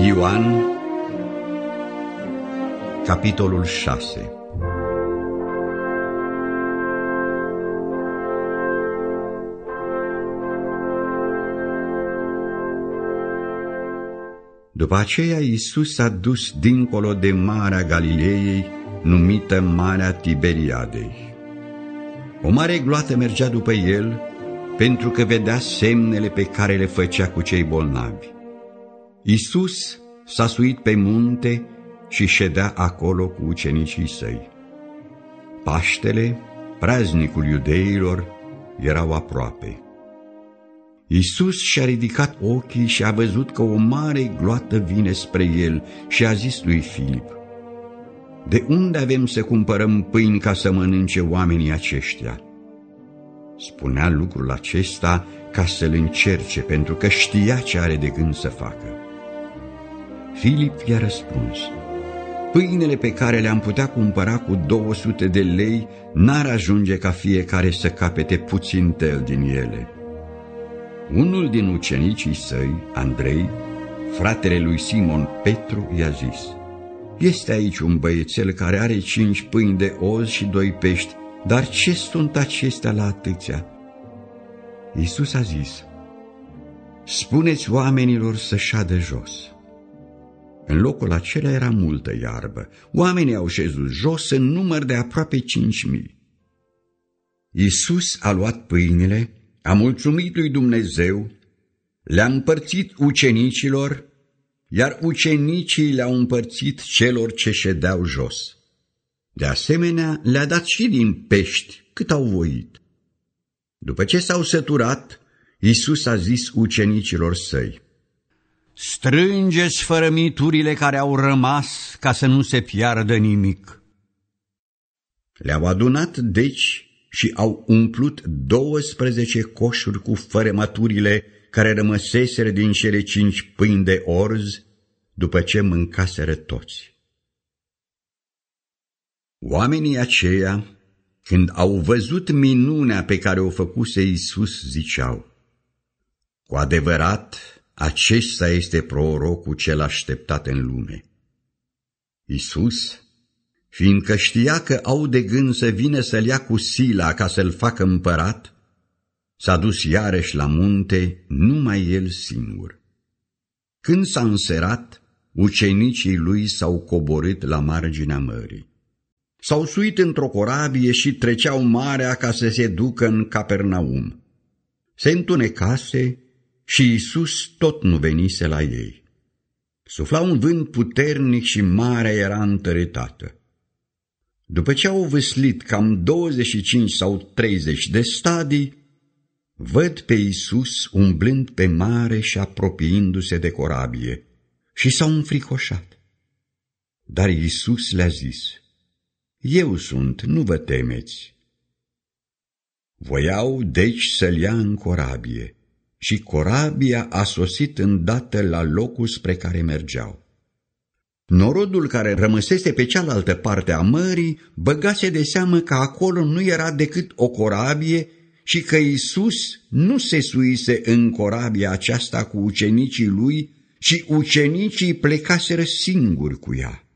Ioan, capitolul 6. După aceea Iisus s-a dus dincolo de Marea Galileei, numită Marea Tiberiadei. O mare gloată mergea după el, pentru că vedea semnele pe care le făcea cu cei bolnavi. Iisus s-a suit pe munte și ședea acolo cu ucenicii săi. Paștele, praznicul iudeilor, erau aproape. Iisus și-a ridicat ochii și a văzut că o mare gloată vine spre el și a zis lui Filip: „De unde avem să cumpărăm pâini ca să mănânce oamenii aceștia?” Spunea lucrul acesta ca să-l încerce, pentru că știa ce are de gând să facă. Filip i-a răspuns: „Pâinele pe care le-am putea cumpăra cu 200 de lei n-ar ajunge ca fiecare să capete puțin tel din ele.” Unul din ucenicii săi, Andrei, fratele lui Simon Petru, i-a zis: „Este aici un băiețel care are 5 pâini de oz și 2 pești, dar ce sunt acestea la atâția?” Iisus a zis: „Spuneți oamenilor să șadă jos.” În locul acela era multă iarbă. Oamenii au șezut jos în număr de aproape 5.000. Iisus a luat pâinile, a mulțumit lui Dumnezeu, le-a împărțit ucenicilor, iar ucenicii le-au împărțit celor ce ședeau jos. De asemenea, le-a dat și din pești cât au voit. După ce s-au săturat, Iisus a zis ucenicilor săi: „Strângeți fărămiturile care au rămas, ca să nu se piardă nimic.” Le-au adunat, deci, și au umplut 12 coșuri cu fărămăturile care rămăseseră din cele 5 pâini de orz, după ce mâncaseră toți. Oamenii aceia, când au văzut minunea pe care o făcuse Iisus, ziceau: „Cu adevărat, acesta este prorocul cel așteptat în lume.” Iisus, fiindcă știa că au de gând să vină să-l ia cu sila ca să-l facă împărat, s-a dus iarăși la munte, numai el singur. Când s-a înserat, ucenicii lui s-au coborât la marginea mării. S-au suit într-o corabie și treceau marea ca să se ducă în Capernaum. Se întunecase și Iisus tot nu venise la ei. Sufla un vânt puternic și marea era întărâtată. După ce au vâslit cam 25 sau 30 de stadii, văd pe Iisus umblând pe mare și apropiindu-se de corabie și s-au înfricoșat. Dar Iisus le-a zis: „Eu sunt, nu vă temeți.” Voiau deci să-l ia în corabie și corabia a sosit îndată la locul spre care mergeau. Norodul care rămăsese pe cealaltă parte a mării băgase de seamă că acolo nu era decât o corabie și că Iisus nu se suise în corabia aceasta cu ucenicii lui, ci ucenicii plecaseră singuri cu ea.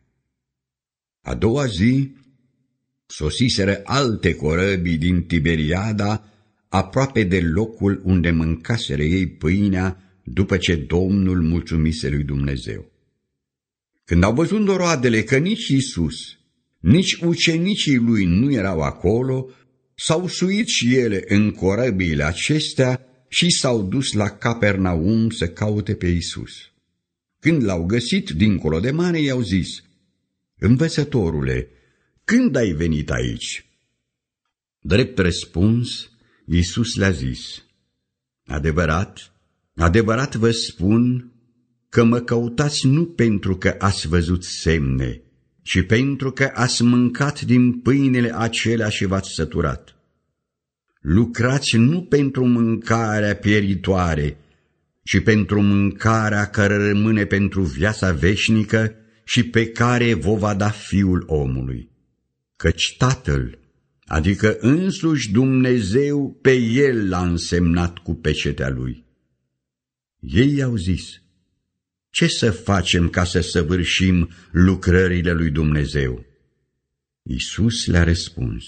A doua zi sosiseră alte corăbii din Tiberiada, aproape de locul unde mâncaseră ei pâinea după ce Domnul mulțumise lui Dumnezeu. Când au văzut noroadele că nici Iisus, nici ucenicii lui nu erau acolo, s-au suit și ele în corăbiile acestea și s-au dus la Capernaum să caute pe Iisus. Când l-au găsit dincolo de mare, i-au zis: „Învățătorule, când ai venit aici?” Drept răspuns, Iisus le-a zis: „Adevărat, adevărat vă spun că mă căutați nu pentru că ați văzut semne, ci pentru că ați mâncat din pâinele acelea și v-ați săturat. Lucrați nu pentru mâncarea pieritoare, ci pentru mâncarea care rămâne pentru viața veșnică și pe care vă va da Fiul omului. Căci Tatăl, adică însuși Dumnezeu, pe el l-a însemnat cu pecetea lui.” Ei i-au zis: Ce să facem ca să săvârșim lucrările lui Dumnezeu? Iisus le-a răspuns: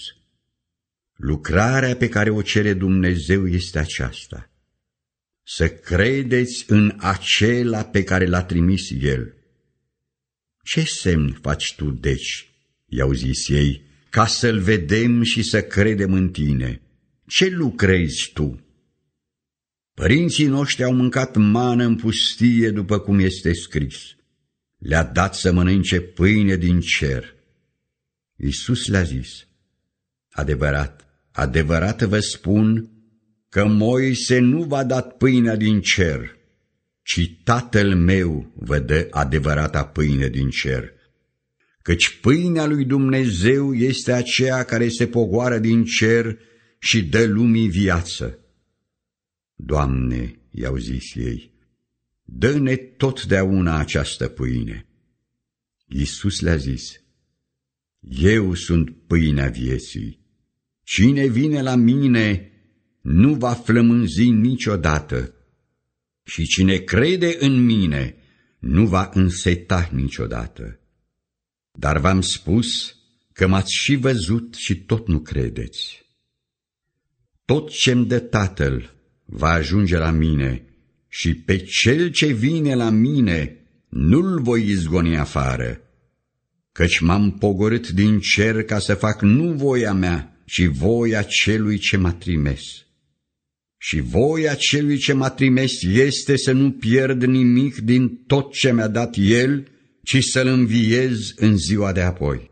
lucrarea pe care o cere Dumnezeu este aceasta: să credeți în acela pe care l-a trimis El. Ce semn faci tu, deci, i-au zis ei, ca să-L vedem și să credem în tine? Ce lucrezi tu? Părinții noștri au mâncat mană în pustie, după cum este scris: le-a dat să mănânce pâine din cer. Iisus le-a zis: adevărat, adevărat vă spun că Moise nu v-a dat pâinea din cer, ci Tatăl meu vă dă adevărata pâine din cer. Căci pâinea lui Dumnezeu este aceea care se pogoară din cer și dă lumii viață. Doamne, i-au zis ei, dă-ne totdeauna această pâine. Iisus le-a zis: eu sunt pâinea vieții. Cine vine la mine nu va flămânzi niciodată și cine crede în mine nu va înseta niciodată. Dar v-am spus că m-ați și văzut și tot nu credeți. Tot ce-mi dă Tatăl va ajunge la mine și pe cel ce vine la mine nu-l voi izgoni afară, căci m-am pogorât din cer ca să fac nu voia mea, ci voia celui ce m-a trimis. Și voia celui ce m-a trimis este să nu pierd nimic din tot ce mi-a dat El, ci să-L înviez în ziua de apoi.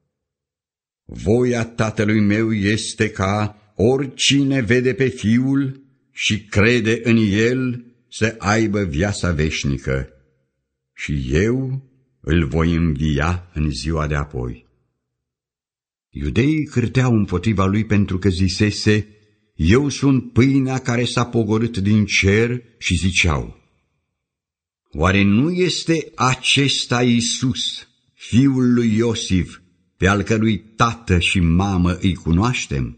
Voia Tatălui meu este ca oricine vede pe Fiul și crede în El să aibă viața veșnică, și eu îl voi învia în ziua de apoi. Iudeii cârteau împotriva lui pentru că zisese: eu sunt pâinea care s-a pogorât din cer, și ziceau: oare nu este acesta Iisus, fiul lui Iosif, pe al cărui tată și mamă îi cunoaștem?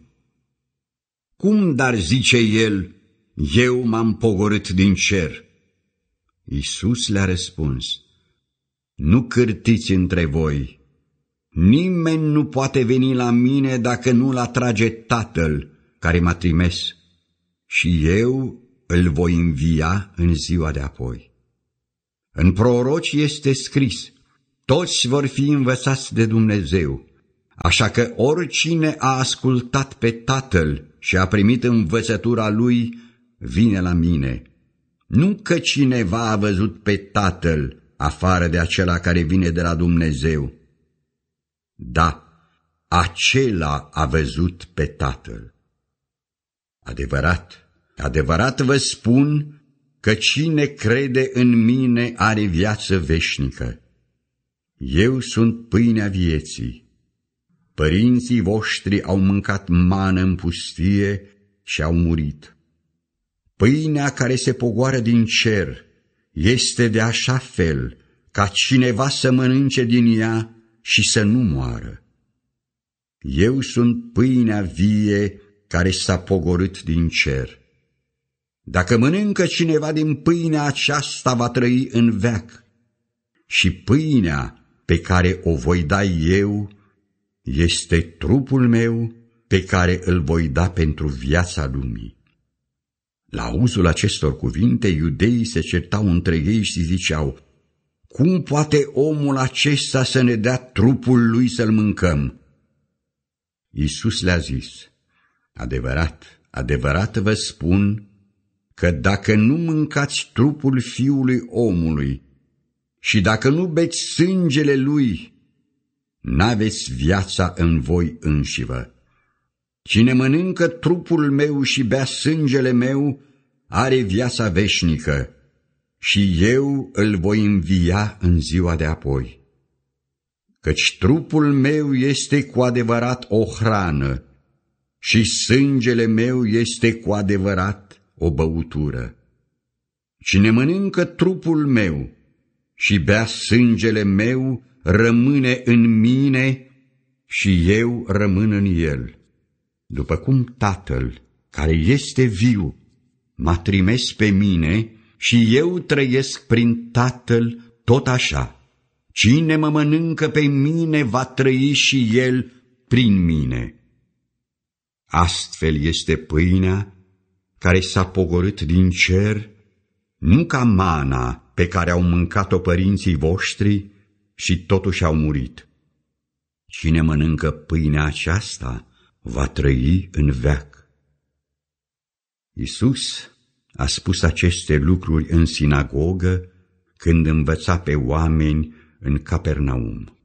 Cum dar zice el: eu m-am pogorât din cer? Iisus le-a răspuns: nu cârtiți între voi. Nimeni nu poate veni la mine dacă nu-l atrage Tatăl care m-a trimis, și eu îl voi învia în ziua de apoi. În proroci este scris: toți vor fi învățați de Dumnezeu, așa că oricine a ascultat pe Tatăl și a primit învățătura lui, vine la mine. Nu că cineva a văzut pe Tatăl, afară de acela care vine de la Dumnezeu. Da, acela a văzut pe Tatăl. Adevărat, adevărat vă spun că cine crede în mine are viață veșnică. Eu sunt pâinea vieții. Părinții voștri au mâncat mană în pustie și au murit. Pâinea care se pogoară din cer este de așa fel ca cineva să mănânce din ea și să nu moară. Eu sunt pâinea vie care s-a pogorât din cer. Dacă mănâncă cineva din pâinea aceasta, va trăi în veac. Și pâinea pe care o voi da eu este trupul meu, pe care îl voi da pentru viața lumii. La auzul acestor cuvinte, iudeii se certau între ei și ziceau: cum poate omul acesta să ne dea trupul lui să-l mâncăm? Iisus le-a zis: adevărat, adevărat vă spun că dacă nu mâncați trupul Fiului omului și dacă nu beți sângele lui, n-aveți viața în voi înșivă. Cine mănâncă trupul meu și bea sângele meu are viața veșnică, și eu îl voi învia în ziua de apoi. Căci trupul meu este cu adevărat o hrană și sângele meu este cu adevărat o băutură. Cine mănâncă trupul meu și bea sângele meu rămâne în mine și eu rămân în el. După cum Tatăl, care este viu, m-a trimis pe mine și eu trăiesc prin Tatăl tot așa. Cine mă mănâncă pe mine va trăi și el prin mine. Astfel este pâinea care s-a pogorât din cer, nu ca mana pe care au mâncat-o părinții voștri și totuși au murit. Cine mănâncă pâinea aceasta va trăi în veac. Iisus a spus aceste lucruri în sinagogă când învăța pe oameni în Capernaum.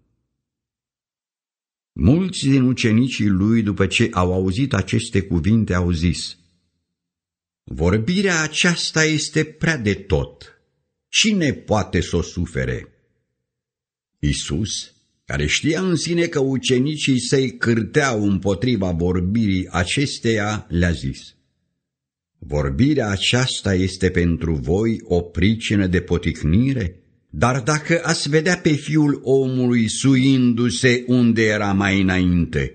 Mulți din ucenicii lui, după ce au auzit aceste cuvinte, au zis: vorbirea aceasta este prea de tot. Cine poate să o sufere? Iisus, care știa în sine că ucenicii săi cârteau împotriva vorbirii acesteia, le-a zis: vorbirea aceasta este pentru voi o pricină de poticnire? Dar dacă ați vedea pe Fiul omului suindu-se unde era mai înainte,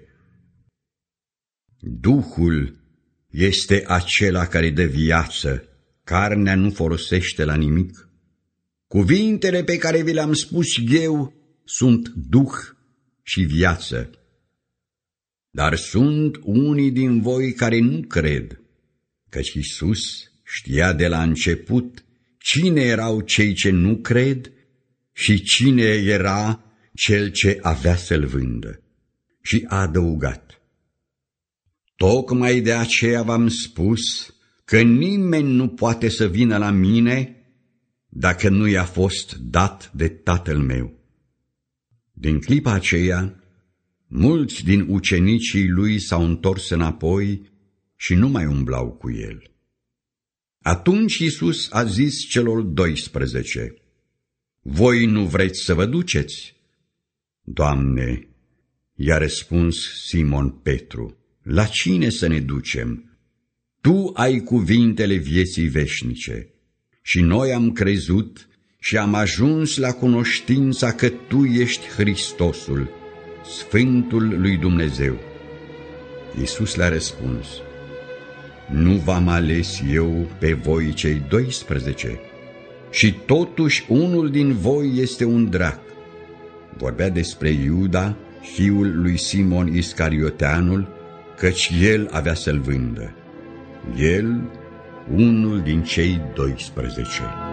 Duhul este acela care dă viață, carnea nu folosește la nimic. Cuvintele pe care vi le-am spus eu sunt Duh și viață. Dar sunt unii din voi care nu cred, căci Iisus știa de la început cine erau cei ce nu cred și cine era cel ce avea să-l vândă. Și a adăugat: tocmai de aceea v-am spus că nimeni nu poate să vină la mine dacă nu i-a fost dat de Tatăl meu. Din clipa aceea, mulți din ucenicii lui s-au întors înapoi și nu mai umblau cu el. Atunci Iisus a zis celor 12: voi nu vreți să vă duceți? Doamne, i-a răspuns Simon Petru, la cine să ne ducem? Tu ai cuvintele vieții veșnice și noi am crezut și am ajuns la cunoștința că Tu ești Hristosul, Sfântul lui Dumnezeu. Iisus le-a răspuns: nu v-am ales eu pe voi cei 12? Și totuși unul din voi este un drac. Vorbea despre Iuda, fiul lui Simon Iscarioteanul, căci el avea să-l vândă. El, unul din cei 12.